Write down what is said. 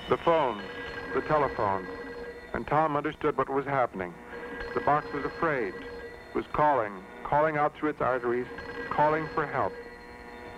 The phone, the telephone, and Tom understood what was happening. The box was afraid. It was calling out through its arteries, calling for help.